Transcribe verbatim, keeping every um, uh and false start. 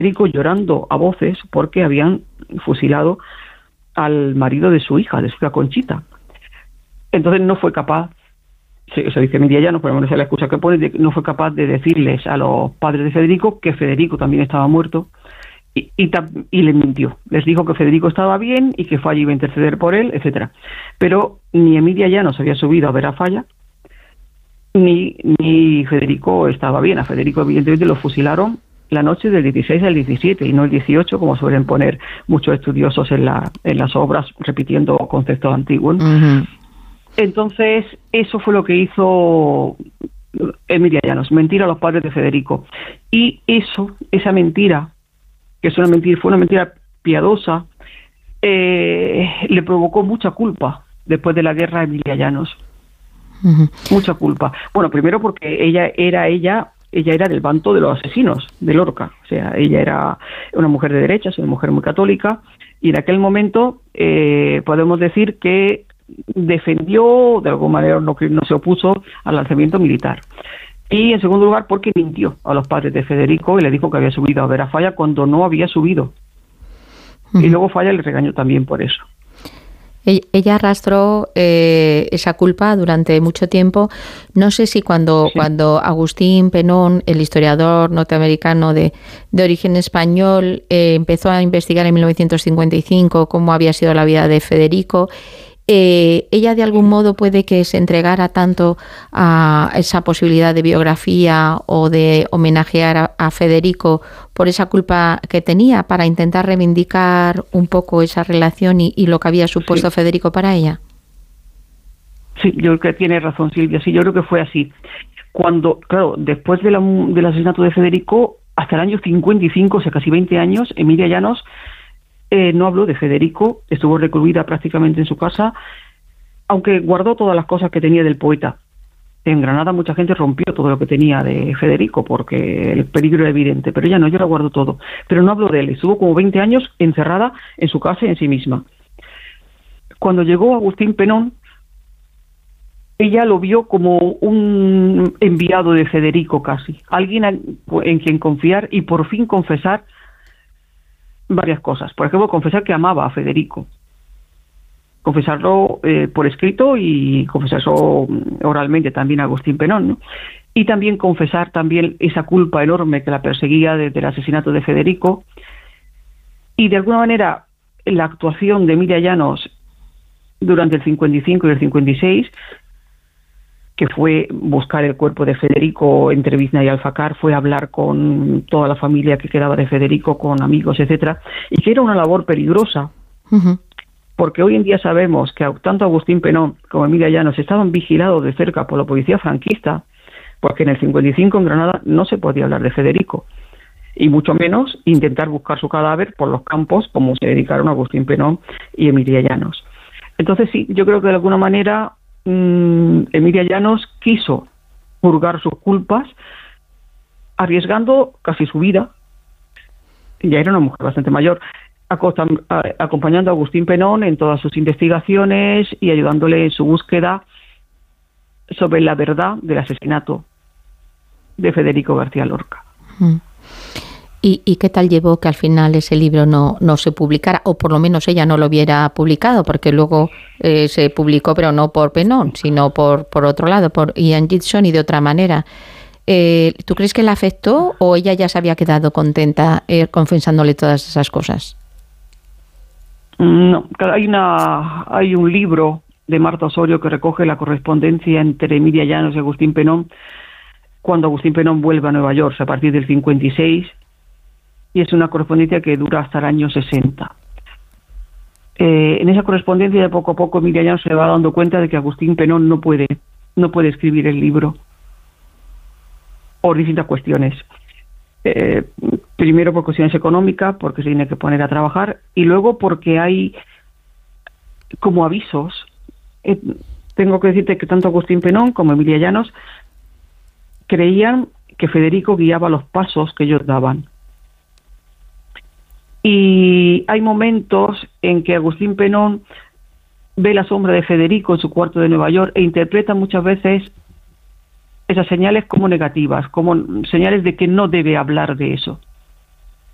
Federico llorando a voces porque habían fusilado al marido de su hija, de su hija Conchita. Entonces no fue capaz, se, se dice Emilia Llanos, por lo menos es la excusa que pone, de, no fue capaz de decirles a los padres de Federico que Federico también estaba muerto y, y, y les mintió. Les dijo que Federico estaba bien y que Falla iba a interceder por él, etcétera. Pero ni Emilia Llanos había subido a ver a Falla, ni, ni Federico estaba bien. A Federico evidentemente lo fusilaron la noche del dieciséis al diecisiete y no el dieciocho, como suelen poner muchos estudiosos en, la, en las obras, repitiendo conceptos antiguos. Uh-huh. Entonces, eso fue lo que hizo Emilia Llanos, mentir a los padres de Federico. Y eso, esa mentira, que es una mentira, fue una mentira piadosa, eh, le provocó mucha culpa después de la guerra a Emilia Llanos. Uh-huh. Mucha culpa. Bueno, primero porque ella era ella... Ella era del bando de los asesinos, de Lorca. O sea, ella era una mujer de derechas, una mujer muy católica, y en aquel momento eh, podemos decir que defendió, de alguna manera no, no se opuso al lanzamiento militar. Y en segundo lugar, porque mintió a los padres de Federico y le dijo que había subido a ver a Falla cuando no había subido. Uh-huh. Y luego Falla le regañó también por eso. Ella arrastró eh, esa culpa durante mucho tiempo. No sé si cuando, sí. cuando Agustín Penón, el historiador norteamericano de, de origen español, eh, empezó a investigar en mil novecientos cincuenta y cinco cómo había sido la vida de Federico, eh, ella de algún modo puede que se entregara tanto a esa posibilidad de biografía o de homenajear a, a Federico por esa culpa que tenía, para intentar reivindicar un poco esa relación y, y lo que había supuesto sí. Federico para ella. Sí, yo creo que tiene razón Silvia, sí, yo creo que fue así. Cuando, claro, después de la, del asesinato de Federico, hasta el año cincuenta y cinco, o sea, casi veinte años, Emilia Llanos eh, no habló de Federico, estuvo recluida prácticamente en su casa, aunque guardó todas las cosas que tenía del poeta. En Granada mucha gente rompió todo lo que tenía de Federico porque el peligro era evidente, pero ella no, yo lo guardo todo. Pero no habló de él, estuvo como veinte años encerrada en su casa y en sí misma. Cuando llegó Agustín Penón, ella lo vio como un enviado de Federico casi, alguien en quien confiar y por fin confesar varias cosas. Por ejemplo, confesar que amaba a Federico. Confesarlo eh, por escrito y confesarlo oralmente también a Agustín Penón, ¿no? Y también confesar también esa culpa enorme que la perseguía desde el asesinato de Federico. Y de alguna manera la actuación de Emilia Llanos durante el cincuenta y cinco y el cincuenta y seis, que fue buscar el cuerpo de Federico entre Bizna y Alfacar, fue hablar con toda la familia que quedaba de Federico, con amigos, etcétera, y que era una labor peligrosa. Uh-huh. Porque hoy en día sabemos que tanto Agustín Penón como Emilia Llanos estaban vigilados de cerca por la policía franquista, porque en el cincuenta y cinco en Granada no se podía hablar de Federico, y mucho menos intentar buscar su cadáver por los campos, como se dedicaron Agustín Penón y Emilia Llanos. Entonces sí, yo creo que de alguna manera mmm, Emilia Llanos quiso purgar sus culpas, arriesgando casi su vida. Ya era una mujer bastante mayor, acompañando a Agustín Penón en todas sus investigaciones y ayudándole en su búsqueda sobre la verdad del asesinato de Federico García Lorca. ¿Y, y qué tal llevó que al final ese libro no, no se publicara, o por lo menos ella no lo hubiera publicado, porque luego eh, se publicó, pero no por Penón, sino por, por otro lado, por Ian Gibson y de otra manera? Eh, ¿Tú crees que la afectó o ella ya se había quedado contenta eh, confesándole todas esas cosas? No, hay una hay un libro de Marta Osorio que recoge la correspondencia entre Emilia Llanos y Agustín Penón cuando Agustín Penón vuelve a Nueva York a partir del cincuenta y seis, y es una correspondencia que dura hasta el año sesenta. Eh, en esa correspondencia, de poco a poco, Emilia Llanos se va dando cuenta de que Agustín Penón no puede no puede escribir el libro por distintas cuestiones. Eh, primero por cuestiones económicas, porque se tiene que poner a trabajar, y luego porque hay como avisos. Eh, tengo que decirte que tanto Agustín Penón como Emilia Llanos creían que Federico guiaba los pasos que ellos daban. Y hay momentos en que Agustín Penón ve la sombra de Federico en su cuarto de Nueva York e interpreta muchas veces esas señales como negativas, como señales de que no debe hablar de eso.